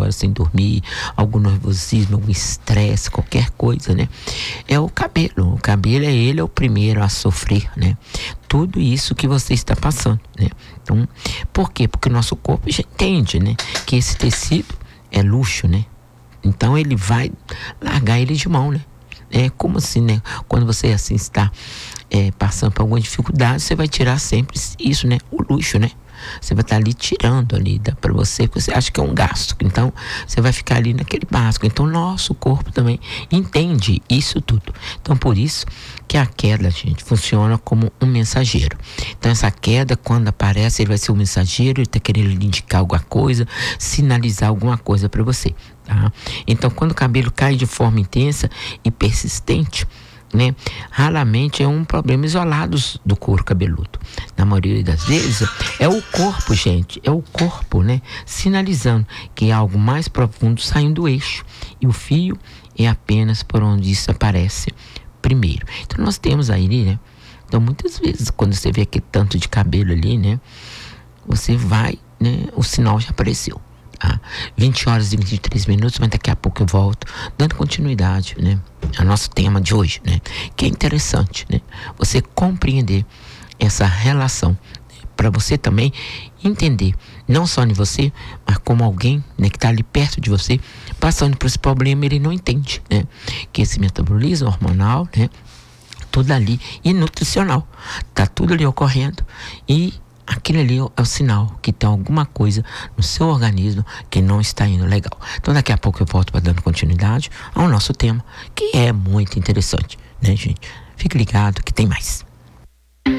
horas sem dormir, algum nervosismo, algum estresse, qualquer coisa, né? É o cabelo. O cabelo é o primeiro a sofrer, né? Tudo isso que você está passando, né? Então, por quê? Porque o nosso corpo já entende, né? Que esse tecido é luxo, né? Então ele vai largar ele de mão, né? É como assim, né? Quando você assim está passando por alguma dificuldade, você vai tirar sempre isso, né? O luxo, né? Você vai estar ali tirando ali, dá para você, porque você acha que é um gasto. Então, você vai ficar ali naquele básico. Então, nosso corpo também entende isso tudo. Então, por isso que a queda, gente, funciona como um mensageiro. Então, essa queda, quando aparece, ele vai ser um mensageiro, ele está querendo lhe indicar alguma coisa, sinalizar alguma coisa para você, tá? Então, quando o cabelo cai de forma intensa e persistente, né? Raramente é um problema isolado do couro cabeludo. Na maioria das vezes é o corpo, gente, é o corpo, né? Sinalizando que é algo mais profundo saindo do eixo, e o fio é apenas por onde isso aparece primeiro. Então nós temos aí, né? Então muitas vezes quando você vê aquele tanto de cabelo ali, né? Você vai, né? O sinal já apareceu. 20 horas e 23 minutos, mas daqui a pouco eu volto dando continuidade, né, ao nosso tema de hoje, né, que é interessante, né, você compreender essa relação, para você também entender, não só em você, mas como alguém, né, que está ali perto de você, passando por esse problema, ele não entende, né, que esse metabolismo hormonal, né, tudo ali, e nutricional, tá tudo ali ocorrendo, e aquele ali é o sinal que tem alguma coisa no seu organismo que não está indo legal. Então daqui a pouco eu volto para dando continuidade ao nosso tema, que é muito interessante, né, gente? Fique ligado que tem mais.